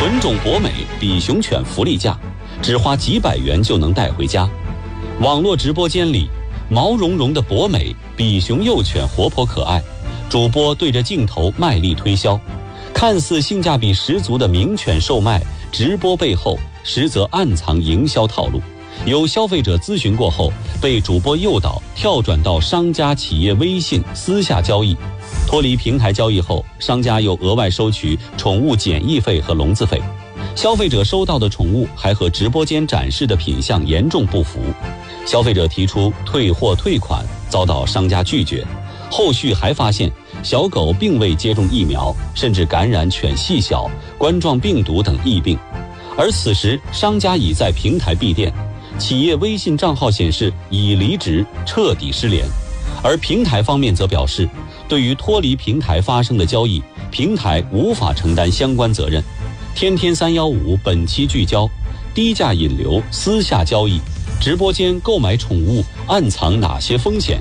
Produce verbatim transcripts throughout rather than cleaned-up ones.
纯种博美比熊犬福利价，只花几百元就能带回家。网络直播间里，毛茸茸的博美比熊幼犬活泼可爱，主播对着镜头卖力推销，看似性价比十足的名犬售卖，直播背后实则暗藏营销套路。有消费者咨询过后，被主播诱导跳转到商家企业微信私下交易，脱离平台交易后，商家又额外收取宠物检疫费和笼子费。消费者收到的宠物还和直播间展示的品相严重不符，消费者提出退货退款，遭到商家拒绝。后续还发现小狗并未接种疫苗，甚至感染犬细小、冠状病毒等疫病。而此时商家已在平台闭店，企业微信账号显示已离职，彻底失联。而平台方面则表示，对于脱离平台发生的交易，平台无法承担相关责任。天天三一五本期聚焦：低价引流、私下交易，直播间购买宠物暗藏哪些风险？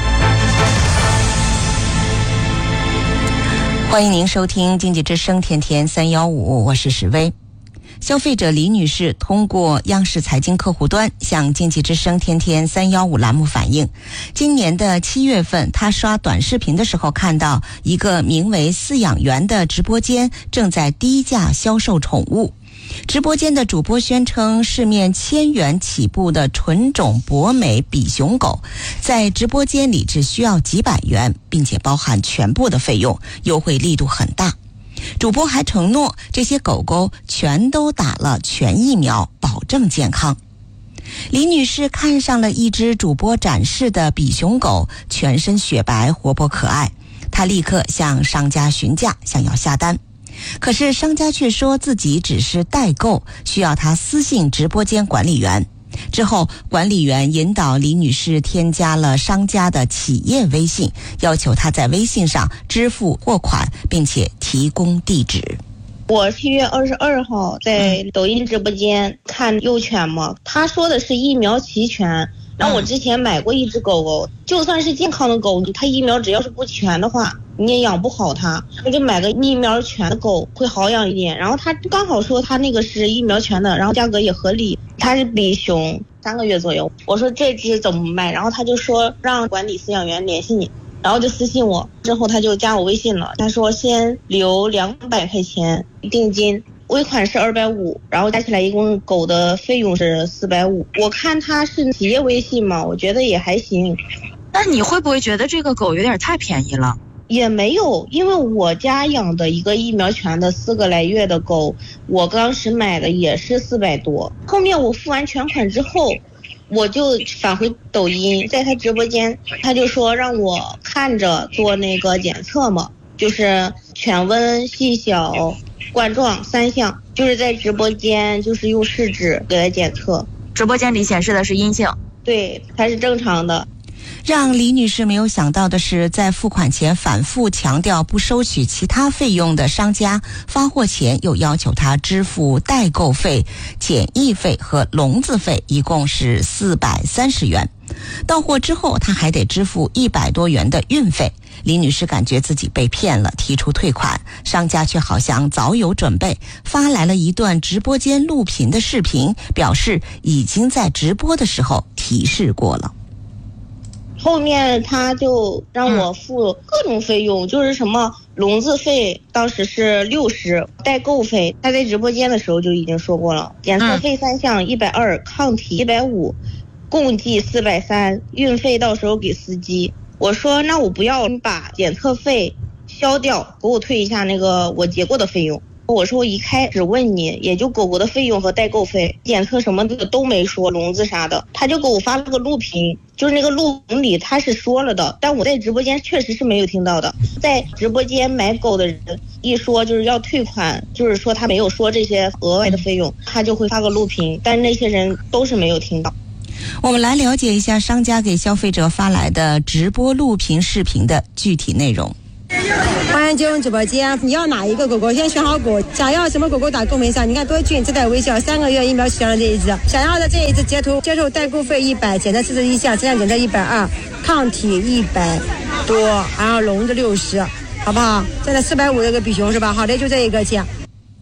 欢迎您收听经济之声天天三一五，我是史薇。消费者李女士通过央视财经客户端向经济之声天天三一五栏目反映，今年的七月份，她刷短视频的时候看到一个名为饲养员的直播间正在低价销售宠物。直播间的主播宣称，市面千元起步的纯种博美比熊狗，在直播间里只需要几百元，并且包含全部的费用，优惠力度很大。主播还承诺，这些狗狗全都打了全疫苗，保证健康。李女士看上了一只主播展示的比熊狗，全身雪白，活泼可爱。她立刻向商家询价，想要下单。可是商家却说自己只是代购，需要她私信直播间管理员。之后，管理员引导李女士添加了商家的企业微信，要求她在微信上支付货款，并且提供地址。 我七月二十二号在抖音直播间看幼犬嘛，他说的是疫苗齐全。然后我之前买过一只狗狗，就算是健康的狗，它疫苗只要是不全的话，你也养不好它，那就买个疫苗全的狗会好养一点。然后他刚好说他那个是疫苗全的，然后价格也合理，它是比熊三个月左右。我说这只怎么卖？然后他就说让管理饲养员联系你，然后就私信我，之后他就加我微信了。他说先留两百块钱定金，尾款是二百五，然后加起来一共狗的费用是四百五。我看他是企业微信嘛，我觉得也还行。 那你会不会觉得这个狗有点太便宜了？ 也没有，因为我家养的一个疫苗全的四个来月的狗，我当时买的也是四百多。后面我付完全款之后，我就返回抖音，在他直播间，他就说让我看着做那个检测嘛，就是犬温、细小、冠状三项，就是在直播间就是用试纸给他检测。 直播间里显示的是阴性， 对，它是正常的。 让李女士没有想到的是，在付款前反复强调不收取其他费用的商家，发货前又要求她支付代购费、检疫费和笼子费，一共是四百三十元。到货之后，她还得支付一百多元的运费。李女士感觉自己被骗了，提出退款，商家却好像早有准备，发来了一段直播间录屏的视频，表示已经在直播的时候提示过了。 后面他就让我付各种费用，嗯、就是什么笼子费当时是六十，代购费他在直播间的时候就已经说过了，检测费三项一百二，抗体一百五，共计四百三，运费到时候给司机。我说那我不要，你把检测费消掉，给我退一下那个我结过的费用。我说我一开始问你也就狗狗的费用和代购费，检测什么的都没说，笼子啥的，他就给我发了个录屏，就是那个录屏里他是说了的，但我在直播间确实是没有听到的。在直播间买狗的人一说就是要退款，就是说他没有说这些额外的费用，他就会发个录屏，但是那些人都是没有听到。 我们来了解一下商家给消费者发来的直播录屏视频的具体内容。 欢迎进入直播间，你要哪一个狗狗先选好狗，想要什么狗狗打公屏上，你看多俊，自带微笑，三个月疫苗齐全的这一只，想要的这一只截图，接受代购费一百，检测四十一项，质量检测一百二，抗体一百多，然后笼子六十，好不好？现在四百五这个比熊是吧？好的，就这一个钱。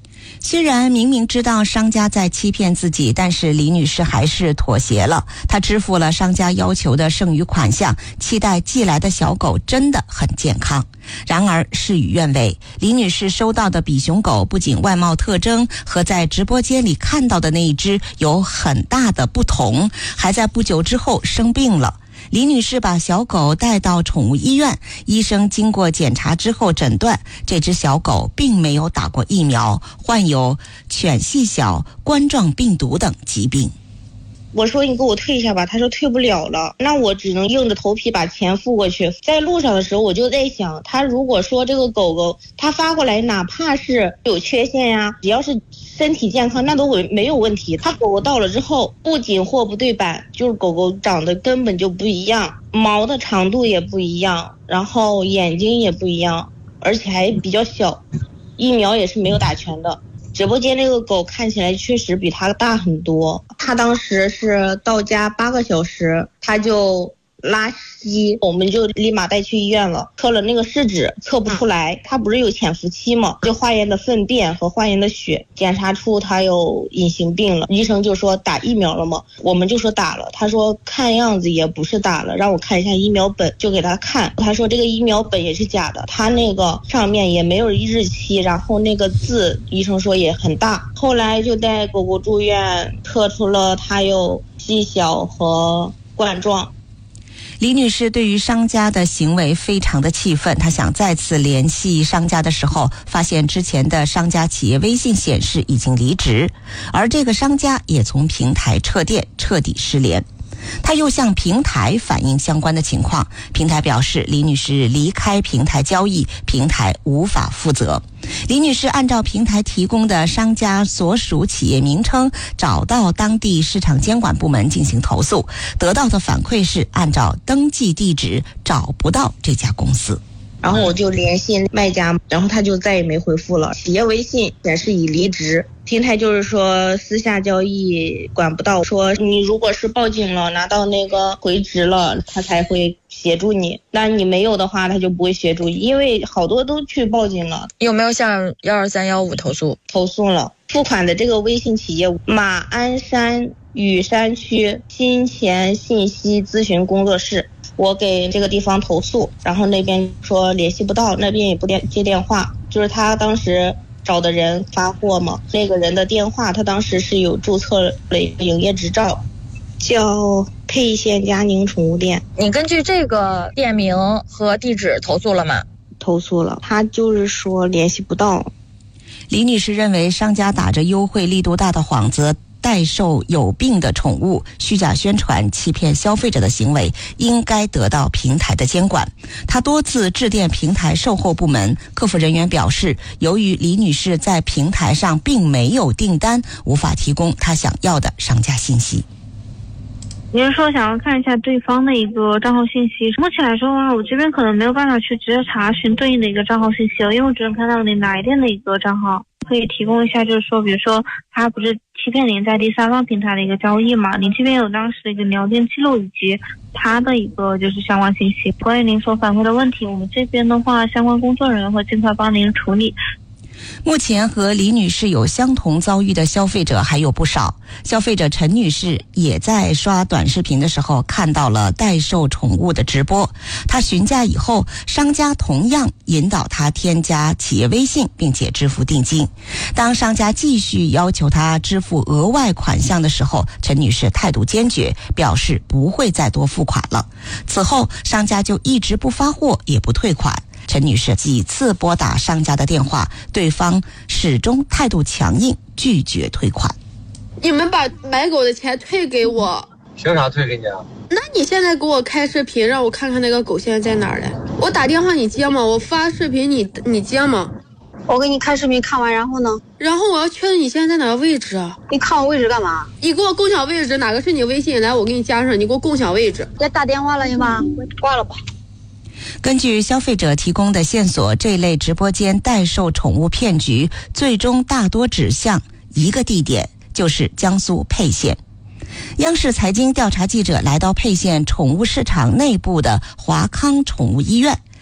虽然明明知道商家在欺骗自己，但是李女士还是妥协了。她支付了商家要求的剩余款项，期待寄来的小狗真的很健康。然而事与愿违，李女士收到的比熊狗不仅外貌特征和在直播间里看到的那一只有很大的不同，还在不久之后生病了。李女士把小狗带到宠物医院，医生经过检查之后诊断，这只小狗并没有打过疫苗，患有犬细小冠状病毒等疾病。 我说你给我退一下吧，他说退不了了，那我只能硬着头皮把钱付过去。在路上的时候我就在想，他如果说这个狗狗他发过来哪怕是有缺陷呀，只要是身体健康那都没有问题。他狗狗到了之后不仅货不对版，就是狗狗长得根本就不一样，毛的长度也不一样，然后眼睛也不一样，而且还比较小，疫苗也是没有打全的。直播间那个狗看起来确实比它大很多，它当时是到家八个小时，它就拉稀，我们就立马带去医院了，测了那个试纸测不出来，它不是有潜伏期吗？就化验的粪便和化验的血检查出它有隐形病了，医生就说打疫苗了吗？我们就说打了，他说看样子也不是打了，让我看一下疫苗本，就给他看，他说这个疫苗本也是假的，他那个上面也没有日期，然后那个字医生说也很大。后来就带狗狗住院，测出了它有细小和冠状。 李女士对于商家的行为非常的气愤，她想再次联系商家的时候，发现之前的商家企业微信显示已经离职，而这个商家也从平台撤店，彻底失联。他又向平台反映相关的情况，平台表示李女士离开平台交易，平台无法负责。李女士按照平台提供的商家所属企业名称找到当地市场监管部门进行投诉，得到的反馈是按照登记地址找不到这家公司。 然后我就联系卖家，然后他就再也没回复了。企业微信显示已离职，平台就是说私下交易管不到，说你如果是报警了，拿到那个回执了，他才会协助你，那你没有的话他就不会协助，因为好多都去报警了。 有没有向一二三一五投诉？ 投诉了。付款的这个微信企业马鞍山雨山区金钱信息咨询工作室，我给这个地方投诉，然后那边说联系不到，那边也不接电话，就是他当时找的人发货嘛，那个人的电话他当时是有注册了一个营业执照，叫沛县佳宁宠物店。 你根据这个店名和地址投诉了吗？ 投诉了，他就是说联系不到。 李女士认为商家打着优惠力度大的幌子代售有病的宠物，虚假宣传欺骗消费者的行为应该得到平台的监管。她多次致电平台售后部门，客服人员表示，由于李女士在平台上并没有订单，无法提供她想要的商家信息。 您说想要看一下对方的一个账号信息，目前来说的话，我这边可能没有办法去直接查询对应的一个账号信息了，因为我只能看到您来电的一个账号。可以提供一下，就是说比如说他不是欺骗您在第三方平台的一个交易嘛，您这边有当时的一个聊天记录以及他的一个就是相关信息。关于您所反馈的问题，我们这边的话相关工作人员会尽快帮您处理。 目前和李女士有相同遭遇的消费者还有不少。消费者陈女士也在刷短视频的时候看到了代售宠物的直播，她询价以后，商家同样引导她添加企业微信并且支付定金。当商家继续要求她支付额外款项的时候，陈女士态度坚决，表示不会再多付款了。此后商家就一直不发货也不退款。陈女士几次拨打商家的电话，对方始终态度强硬，拒绝退款。 你们把买狗的钱退给我。 凭啥退给你啊？ 那你现在给我开视频，让我看看那个狗现在在哪儿嘞？我打电话你接吗？我发视频你你接吗？ 我给你看视频看完，然后呢？ 然后我要确认你现在在哪个位置啊？ 你看我位置干嘛？ 你给我共享位置，哪个是你微信？来，我给你加上，你给我共享位置。 要打电话了是吧？挂了吧。 根据消费者提供的线索，这类直播间代售宠物骗局最终大多指向一个地点，就是江苏沛县。央视财经调查记者来到沛县宠物市场内部的华康宠物医院，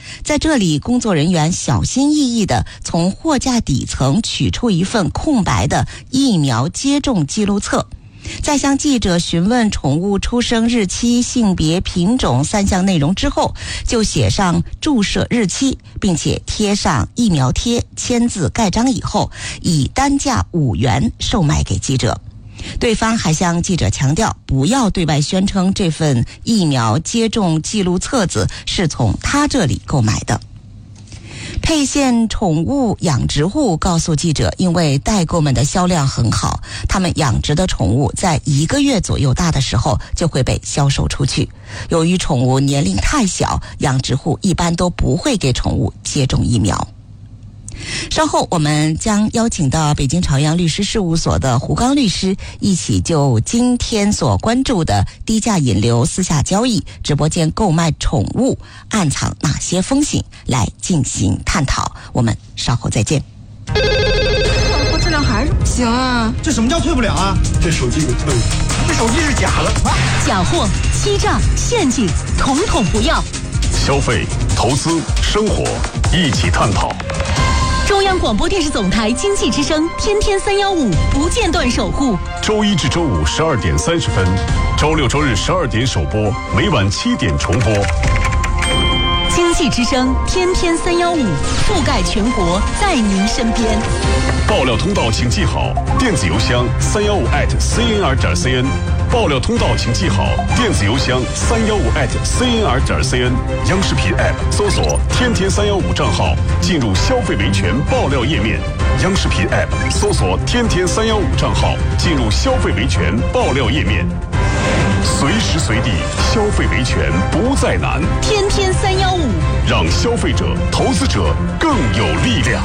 在这里，工作人员小心翼翼地从货架底层取出一份空白的疫苗接种记录册，在向记者询问宠物出生日期、性别、品种三项内容之后，就写上注射日期，并且贴上疫苗贴，签字盖章以后，以单价五元售卖给记者。对方还向记者强调，不要对外宣称这份疫苗接种记录册子是从他这里购买的。沛县宠物养殖户告诉记者，因为代购们的销量很好，他们养殖的宠物在一个月左右大的时候就会被销售出去。由于宠物年龄太小，养殖户一般都不会给宠物接种疫苗。稍后我们将邀请到北京朝阳律师事务所的胡刚律师，一起就今天所关注的低价引流、私下交易、直播间购买宠物暗藏哪些风险来进行探讨。我们稍后再见。 我质量还是不行啊！ 这什么叫退不了啊？这手机给退了，这手机是假的，啊、 假货、欺诈、陷阱，统统不要。 消费、投资、生活，一起探讨。 中央广播电视总台经济之声，天天三幺五不间断守护。 周一至周五十二点三十分，周六周日十二点首播，每晚七点重播。 经济之声，天天三幺五，覆盖全国，在您身边。 爆料通道请记好，电子邮箱三幺五 at cnr 点 cn。爆料通道请记好，电子邮箱三幺五 at cnr 点 cn。央视频 app 搜索“天天三幺五”账号，进入消费维权爆料页面。央视频 app 搜索“天天三幺五”账号，进入消费维权爆料页面。随时随地消费维权不再难， 天天三幺五， 让消费者、投资者更有力量。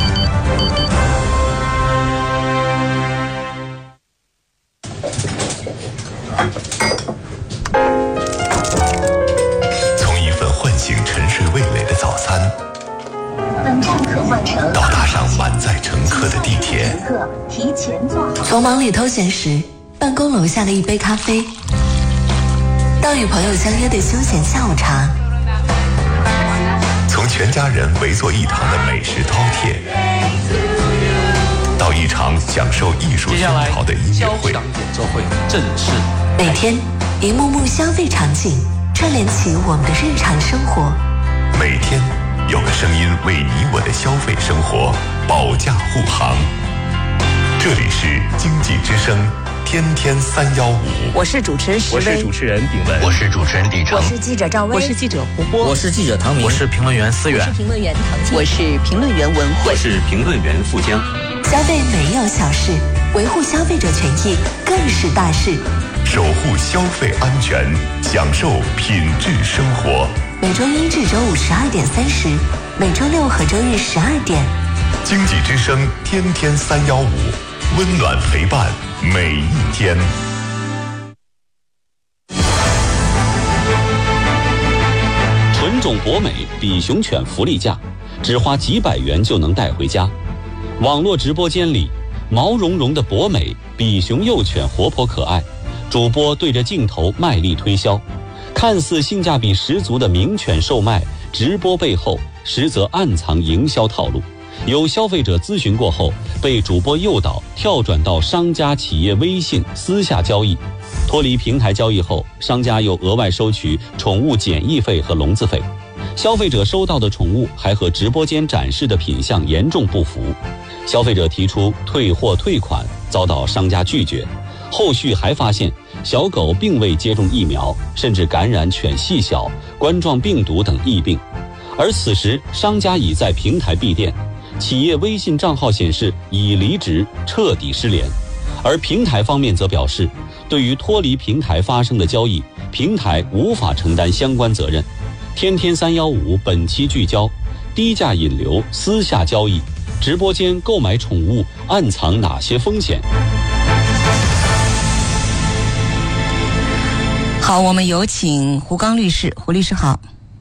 从一份唤醒沉睡味蕾的早餐， 本站可换乘到搭上满载乘客的地铁， 提前做好。 从忙里偷闲时，办公楼下的一杯咖啡，到与朋友相约的休闲下午茶， 从全家人围坐一堂的美食饕餮，到一场享受艺术熏陶的音乐会， 演奏会正式。 每天一幕幕消费场景串联起我们的日常生活， 每天有个声音为你我的消费生活保驾护航。这里是经济之声天天三幺五， 我是主持人石威， 我是主持人炳文， 我是主持人李成， 我是记者赵薇， 我是记者胡波， 我是记者唐明， 我是评论员思远， 我是评论员唐静， 我是评论员文慧， 我是评论员富江。 消费没有小事，维护消费者权益更是大事。 守护消费安全，享受品质生活。 每周一至周五十二点三十，每周六和周日十二点。 经济之声天天三幺五，温暖陪伴每一天。 纯种博美比熊犬福利价，只花几百元就能带回家。网络直播间里，毛茸茸的博美比熊幼犬活泼可爱，主播对着镜头卖力推销，看似性价比十足的名犬售卖，直播背后实则暗藏营销套路。有消费者咨询过后，被主播诱导跳转到商家企业微信私下交易，脱离平台交易后，商家又额外收取宠物检疫费和笼子费。消费者收到的宠物还和直播间展示的品相严重不符，消费者提出退货退款，遭到商家拒绝。后续还发现小狗并未接种疫苗，甚至感染犬细小、冠状病毒等疫病。而此时商家已在平台闭店，企业微信账号显示已离职，彻底失联。而平台方面则表示，对于脱离平台发生的交易，平台无法承担相关责任。天天三幺五本期聚焦：低价引流、私下交易，直播间购买宠物暗藏哪些风险？ 好，我们有请胡刚律师。胡律师好。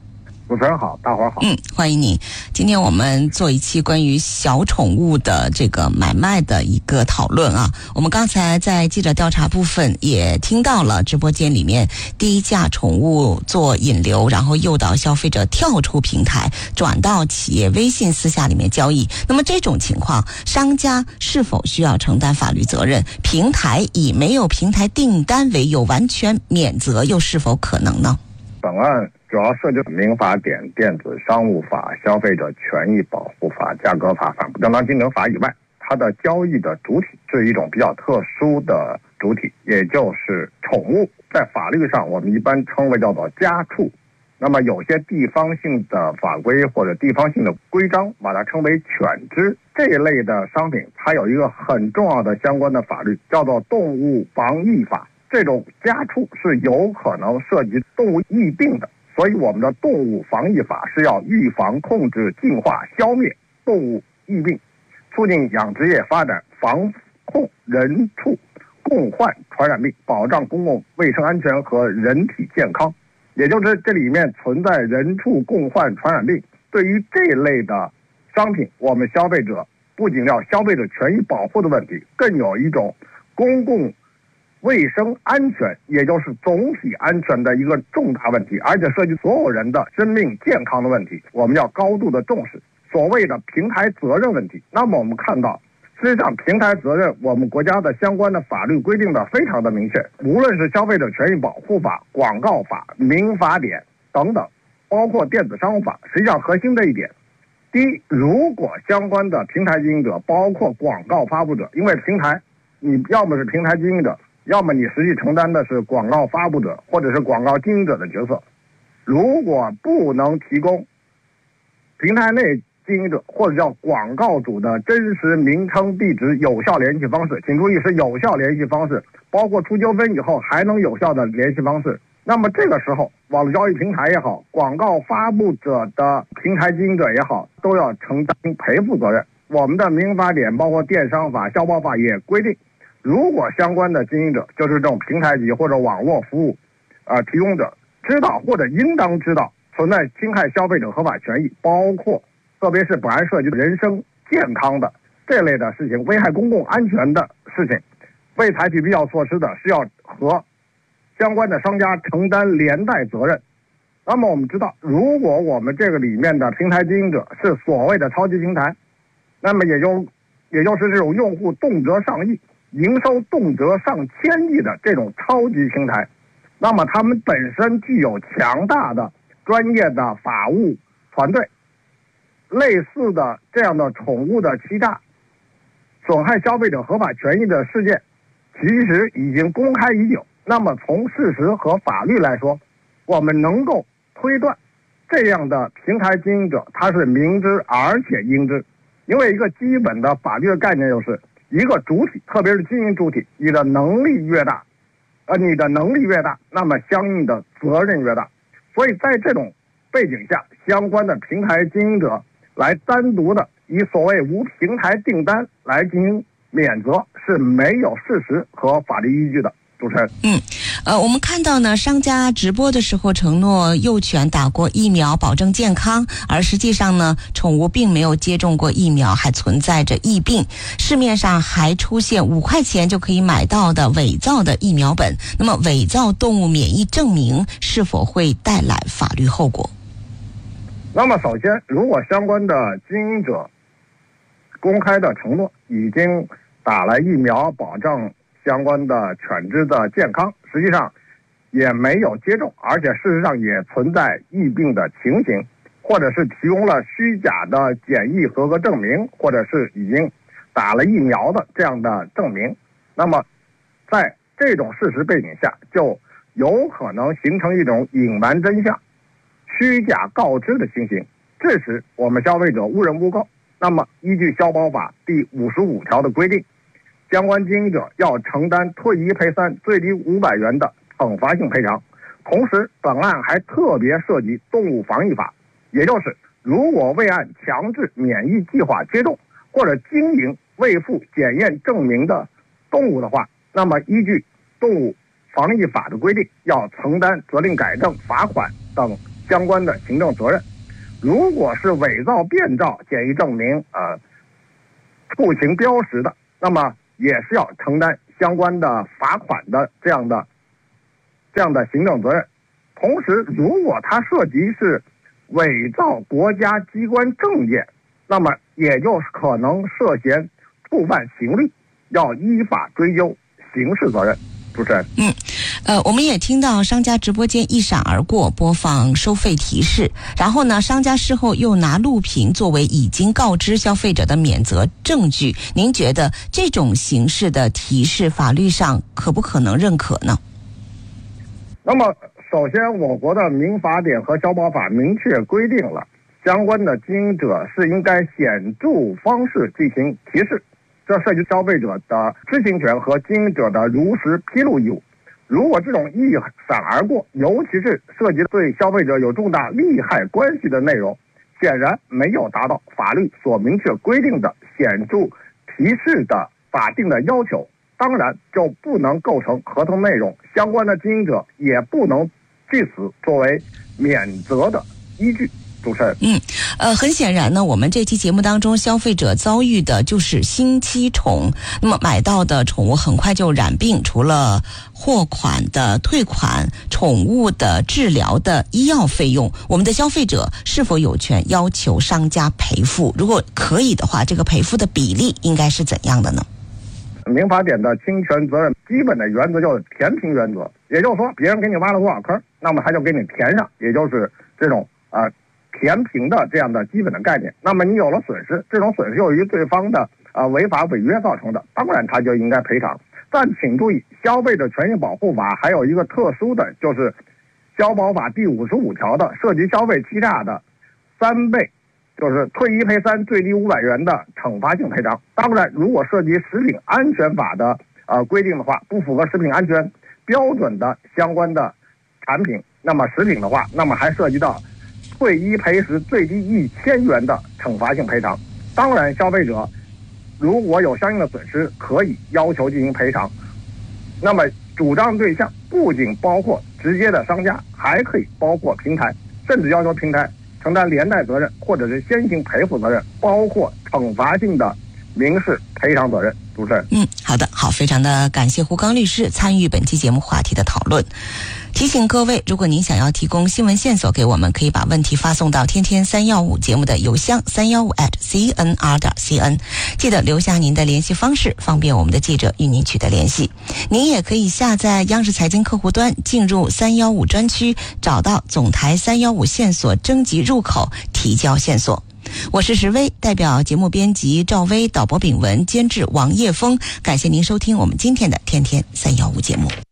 主持人好，大伙儿好。 嗯，欢迎你。今天我们做一期关于小宠物的这个买卖的一个讨论啊。我们刚才在记者调查部分也听到了，直播间里面低价宠物做引流，然后诱导消费者跳出平台，转到企业微信私下里面交易。那么这种情况，商家是否需要承担法律责任？平台以没有平台订单为由完全免责，又是否可能呢？ 本案主要涉及民法典、电子商务法、消费者权益保护法、价格法、反不正当竞争法以外，它的交易的主体是一种比较特殊的主体，也就是宠物。在法律上我们一般称为叫做家畜，那么有些地方性的法规或者地方性的规章把它称为犬只。这一类的商品它有一个很重要的相关的法律，叫做动物防疫法。这种家畜是有可能涉及动物疫病的，所以我们的动物防疫法是要预防、控制、净化、消灭动物疫病，促进养殖业发展，防控人畜共患传染病，保障公共卫生安全和人体健康。也就是这里面存在人畜共患传染病，对于这类的商品，我们消费者不仅要消费者权益保护的问题，更有一种公共卫生安全，也就是总体安全的一个重大问题，而且涉及所有人的生命健康的问题，我们要高度的重视。所谓的平台责任问题，那么我们看到实际上平台责任我们国家的相关的法律规定的非常的明确，无论是消费者权益保护法、广告法、民法典等等，包括电子商务法，实际上核心的一点，第一，如果相关的平台经营者包括广告发布者，因为平台你要么是平台经营者，要么你实际承担的是广告发布者或者是广告经营者的角色，如果不能提供平台内经营者或者叫广告主的真实名称、地址、有效联系方式，请注意是有效联系方式，包括出纠纷以后还能有效的联系方式，那么这个时候网络交易平台也好，广告发布者的平台经营者也好，都要承担赔付责任。我们的民法典包括电商法、消保法也规定，如果相关的经营者，就是这种平台级或者网络服务呃提供者知道或者应当知道存在侵害消费者合法权益，包括特别是本案涉及人身健康的这类的事情，危害公共安全的事情，未采取必要措施的，是要和相关的商家承担连带责任。那么我们知道，如果我们这个里面的平台经营者是所谓的超级平台，那么也就也就是这种用户动辄上亿、营收动辄上千亿的这种超级平台，那么他们本身具有强大的专业的法务团队，类似的这样的宠物的欺诈、损害消费者合法权益的事件，其实已经公开已久。那么从事实和法律来说，我们能够推断，这样的平台经营者他是明知而且应知，因为一个基本的法律的概念就是一个主体，特别是经营主体，你的能力越大，呃，你的能力越大，那么相应的责任越大。所以在这种背景下，相关的平台经营者来单独的以所谓无平台订单来进行免责是没有事实和法律依据的。主持人， 嗯，呃，我们看到呢，商家直播的时候承诺幼犬打过疫苗，保证健康，而实际上呢，宠物并没有接种过疫苗，还存在着疫病。市面上还出现五块钱就可以买到的伪造的疫苗本。那么，伪造动物免疫证明是否会带来法律后果？ 那么，首先，如果相关的经营者公开的承诺已经打了疫苗，保障相关的犬只的健康，实际上也没有接种，而且事实上也存在疫病的情形，或者是提供了虚假的检疫合格证明，或者是已经打了疫苗的这样的证明，那么在这种事实背景下，就有可能形成一种隐瞒真相、虚假告知的情形，致使我们消费者误认误购。那么依据消保法第五十五条的规定，相关经营者要承担退一赔三、最低五百元的惩罚性赔偿。同时，本案还特别涉及动物防疫法，也就是如果未按强制免疫计划接种或者经营未附检验证明的动物的话，那么依据动物防疫法的规定，要承担责令改正、罚款等相关的行政责任。如果是伪造、变造检疫证明呃出行标识的，那么也是要承担相关的罚款的这样的这样的行政责任。同时，如果它涉及是伪造国家机关证件，那么也就是可能涉嫌触犯刑律，要依法追究刑事责任。主持人， 嗯，呃，我们也听到商家直播间一闪而过，播放收费提示，然后呢，商家事后又拿录屏作为已经告知消费者的免责证据。您觉得这种形式的提示，法律上可不可能认可呢？ 那么，首先，我国的民法典和消保法明确规定了，相关的经营者是应该显著方式进行提示。这涉及消费者的知情权和经营者的如实披露义务。如果这种一闪而过，尤其是涉及对消费者有重大利害关系的内容，显然没有达到法律所明确规定的显著提示的法定的要求，当然就不能构成合同内容，相关的经营者也不能据此作为免责的依据。主持人， 嗯，呃，很显然呢，我们这期节目当中，消费者遭遇的就是新期宠，那么买到的宠物很快就染病，除了货款的退款、宠物的治疗的医药费用，我们的消费者是否有权要求商家赔付？如果可以的话，这个赔付的比例应该是怎样的呢？ 民法典的侵权责任基本的原则就是填平原则，也就是说，别人给你挖了多少坑，那么他就给你填上，也就是这种啊。呃填平的这样的基本的概念。那么你有了损失，这种损失由于对方的呃违法违约造成的，当然他就应该赔偿。但请注意，消费者权益保护法还有一个特殊的，就是消保法第五十五条的涉及消费欺诈的三倍，就是退一赔三，最低五百元的惩罚性赔偿。当然，如果涉及食品安全法的呃规定的话，不符合食品安全标准的相关的产品，那么食品的话，那么还涉及到退一赔十，最低一千元的惩罚性赔偿。当然，消费者如果有相应的损失，可以要求进行赔偿。那么，主张对象不仅包括直接的商家，还可以包括平台，甚至要求平台承担连带责任或者是先行赔付责任，包括惩罚性的民事赔偿责任。主持人， 嗯，好的，好，非常的感谢胡刚律师参与本期节目话题的讨论。提醒各位，如果您想要提供新闻线索给我们，可以把问题发送到天天三幺五节目的邮箱三幺五 at c n r 点 c n， 记得留下您的联系方式，方便我们的记者与您取得联系。您也可以下载央视财经客户端，进入三幺五专区，找到总台三幺五线索征集入口，提交线索。我是石薇，代表节目编辑赵薇、导播炳文、监制王叶峰，感谢您收听我们今天的天天三幺五节目。